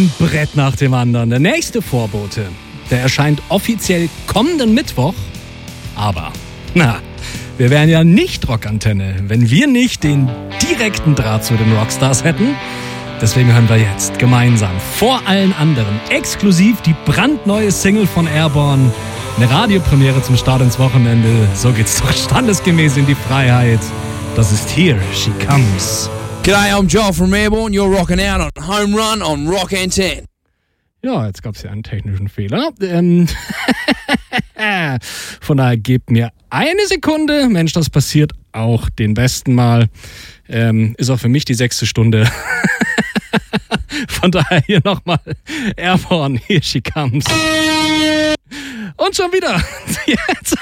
Ein Brett nach dem anderen. Der nächste Vorbote, der erscheint offiziell kommenden Mittwoch. Aber, wir wären ja nicht Rockantenne, wenn wir nicht den direkten Draht zu den Rockstars hätten. Deswegen hören wir jetzt gemeinsam vor allen anderen exklusiv die brandneue Single von Airborne. Eine Radiopremiere zum Start ins Wochenende. So geht's doch standesgemäß in die Freiheit. Das ist Here She Comes. G'day, I'm Joel from Airborne. You're rocking out on Home Run on Rock Antenne. Ja, jetzt gab es ja einen technischen Fehler. Von daher gebt mir eine Sekunde. Mensch, das passiert auch den besten Mal. Ist auch für mich die 6. Stunde. Von daher hier nochmal Airborne, Here She Comes. Und schon wieder. Jetzt